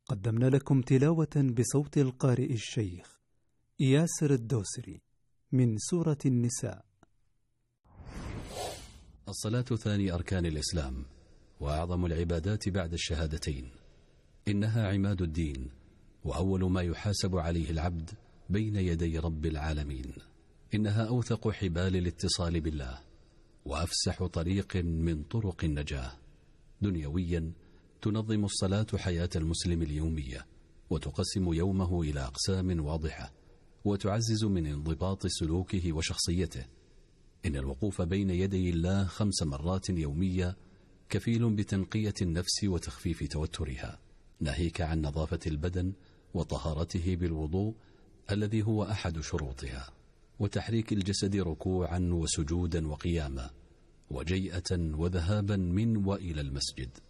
قدمنا لكم تلاوة بصوت القارئ الشيخ ياسر الدوسري من سورة النساء. الصلاة ثاني أركان الإسلام وأعظم العبادات بعد الشهادتين، إنها عماد الدين وأول ما يحاسب عليه العبد بين يدي رب العالمين. إنها أوثق حبال الاتصال بالله وأفسح طريق من طرق النجاة. دنيويا تنظم الصلاة حياة المسلم اليومية وتقسم يومه إلى أقسام واضحة وتعزز من انضباط سلوكه وشخصيته. إن الوقوف بين يدي الله 5 مرات يومية كفيل بتنقية النفس وتخفيف توترها، ناهيك عن نظافة البدن وطهارته بالوضوء الذي هو أحد شروطها، وتحريك الجسد ركوعا وسجودا وقياما وجيئة وذهابا من وإلى المسجد.